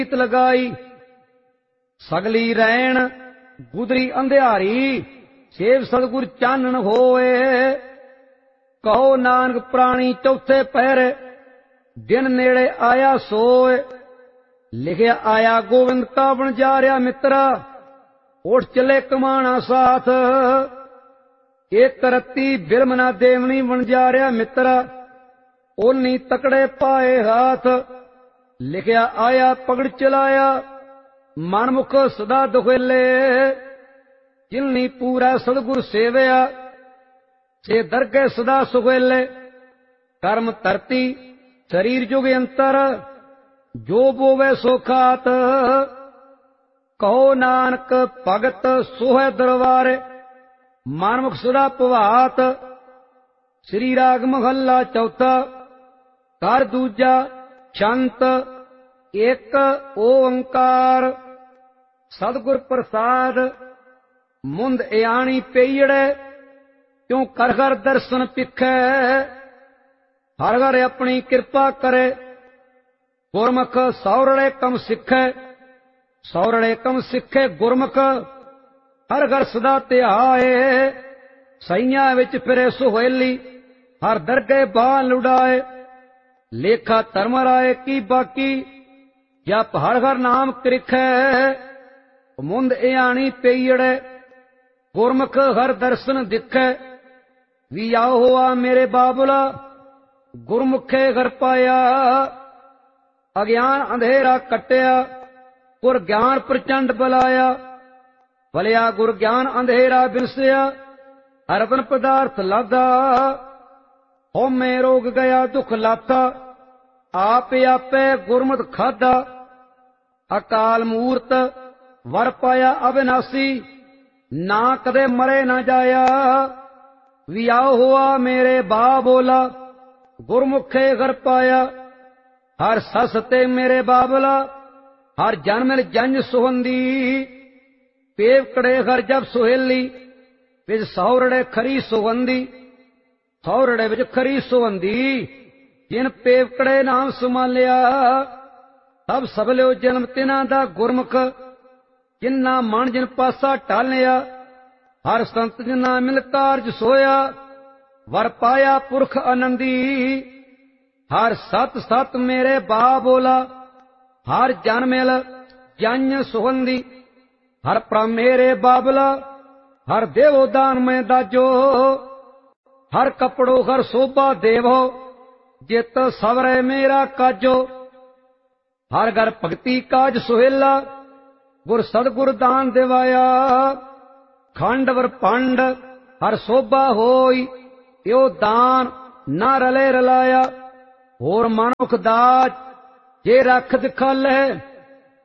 ਰੀਤ ਲਗਾਈ। ਸਗਲੀ ਰੈਣ ਗੁਦਰੀ ਅੰਧਿਆਰੀ, ਸੇਵ ਸਤਿਗੁਰ ਚਾਨਣ ਹੋਏ। ਕਹੋ ਨਾਨਕ ਪ੍ਰਾਣੀ ਚੌਥੇ ਪਹਿਰੇ, ਦਿਨ ਨੇੜੇ ਆਇਆ ਸੋਏ। ਲਿਖਿਆ ਆਇਆ ਗੋਬਿੰਦ ਕਾ ਬਣ ਜਾ ਰਿਹਾ ਮਿੱਤਰਾ, ਉੱਠ ਚਲੇ ਕਮਾਣਾ ਸਾਥ। ਇੱਕ ਰੱਤੀ ਬਿਰਮ ਨਾ ਦੇਵਣੀ ਬਣ ਜਾ ਰਿਹਾ ਮਿੱਤਰਾ, ਓਨੀ ਤਕੜੇ ਪਾਏ ਹਾਥ। ਲਿਖਿਆ ਆਇਆ ਪਗੜ ਚਲਾਇਆ, ਮਨਮੁਖ ਸਦਾ ਦੁਖੇਲੇ। ਜਿਨਨੀ ਪੂਰਾ ਸਤਿਗੁਰ ਸੇਵਿਆ, ਸੇ ਦਰਗਹਿ ਸਦਾ ਸੁਖੇਲੇ। ਕਰਮ ਧਰਤੀ ਸਰੀਰ ਜੁਗ ਅੰਤਰ, ਜੋ ਬੋਵੇ ਸੋ ਖਾਤ। ਕਹੋ ਨਾਨਕ ਭਗਤ ਸੋਹੈ ਦਰਬਾਰੇ, ਮਨਮੁਖ ਸਦਾ ਭਵਾਤ। ਸ੍ਰੀ ਰਾਗ ਮਹੱਲਾ ਚੌਥਾ, ਘਰ ਦੂਜਾ, ਛੰਤ ਇੱਕ ਓੰਕਾਰ। ਸਤਿਗੁਰ ਪ੍ਰਸਾਦ ਮੁੰਦ ਇਆਣੀ ਪਈੜੇ, ਕਿਉ ਕਰ ਘਰ ਦਰਸ਼ਨ ਪਿਖੈ। ਹਰ ਘਰ ਆਪਣੀ ਕਿਰਪਾ ਕਰੇ, ਗੁਰਮੁਖ ਸੌਰੜੇ ਕਮ ਸਿੱਖੈ। ਸੌਰੜੇ ਕਮ ਸਿੱਖੇ ਗੁਰਮੁਖ, ਹਰ ਘਰ ਸਦਾ ਧਿਆਏ। ਸਈਆਂ ਵਿੱਚ ਫਿਰੇ ਸੁਹੇਲੀ, ਹਰ ਦਰਗਹਿ ਬਾਲ ਲੁਡਾਏ। ਲੇਖਾ ਧਰਮ ਰਾਏ ਕੀ ਬਾਕੀ, ਜਪ ਹਰ ਹਰ ਨਾਮ ਕ੍ਰਿਖੈ। ਮੁੰਦ ਇਆਣੀ ਪਈੜੇ, ਗੁਰਮੁਖ ਹਰ ਦਰਸ਼ਨ ਦਿਖੈ। ਵੀ ਆਓ ਹੋਆ ਮੇਰੇ ਬਾਬੁਲਾ, ਗੁਰਮੁਖੇ ਘਰ ਪਾਇਆ। ਅਗਿਆਨ ਅੰਧੇਰਾ ਕੱਟਿਆ, ਗੁਰ ਗਿਆਨ ਪ੍ਰਚੰਡ ਬਲਾਇਆ। ਭਲਿਆ ਗੁਰ ਗਿਆਨ ਅੰਧੇਰਾ ਬਿਨਸਿਆ, ਅਰਬਨ ਪਦਾਰਥ ਲਾਦਾ। ਹਉਮੈ ਰੋਗ ਗਿਆ ਦੁਖ ਲਾਥਾ, ਆਪ ਆਪੇ ਗੁਰਮਤਿ ਖਾਦਾ। ਅਕਾਲ ਮੂਰਤ ਵਰ ਪਾਇਆ ਅਬਿਨਾਸੀ, ਨਾ ਕਦੇ ਮਰੇ ਨਾ ਜਾਇਆ। ਵੀ ਆਓ ਹੋਆ ਮੇਰੇ ਬਾ ਬੋਲਾ, ਗੁਰਮੁਖੇ ਘਰ ਪਾਇਆ। ਹਰ ਸਸ ਤੇ ਮੇਰੇ ਬਾਬਲਾ, ਹਰ ਜਨਮ ਜੰਜ ਸੁਹੰਦੀ। ਪੇਵਕੜੇ ਹਰ ਜਬ ਸੁਹੇਲੀ, ਵਿੱਚ ਸੌਰੜੇ ਖਰੀ ਸੁਗੰਧੀ। ਸੌਰੜੇ ਵਿੱਚ ਖਰੀ ਸੁਗੰਧੀ, ਜਿਨ ਪੇਵਕੜੇ ਨਾਮ ਸੁਮਾਲਿਆ। ਸਭ ਸਭਲਿਓ ਜਨਮ ਤਿਨਾਂ ਦਾ ਗੁਰਮੁਖ, ਜਿਨਾ ਮਨ ਜਿਨ ਪਾਸਾ ਟਾਲਿਆ। ਹਰ ਸੰਤ ਜਿਨਾ ਮਿਲ ਕਾਰਜ ਸੋਇਆ, ਵਰ ਪਾਇਆ ਪੁਰਖ ਆਨੰਦੀ। ਹਰ ਸਤ ਸਤ ਮੇਰੇ ਬਾ ਬੋਲਾ, ਹਰ ਜਨ ਮਿਲ ਜਨ ਸੁਗੰਧੀ। ਹਰ ਪ੍ਰਮ ਮੇਰੇ ਬਾਬਲਾ, ਹਰ ਦੇਵੋ ਦਾਨ ਮੈਂ ਦਾਜੋ। ਹਰ ਕਪੜੋ ਹਰ ਸੋਭਾ ਦੇਵੋ, ਜਿਤ ਸਵਰੇ ਮੇਰਾ ਕਾਜੋ। ਹਰ ਘਰ ਭਗਤੀ ਕਾਜ ਸੁਹੇਲਾ, ਗੁਰ ਸਤਿਗੁਰ ਦਾਨ ਦਿਵਾਇਆ। ਖੰਡ ਵਰ ਭੰਡ ਹਰ ਸੋਭਾ ਹੋਈ, ਇਉ ਦਾਨ ਨਾ ਰਲੇ ਰਲਾਇਆ। ਹੋਰ ਮਨੁਖ ਦਾਜ ਜੇ ਰੱਖ ਦਿਖਾਲੇ,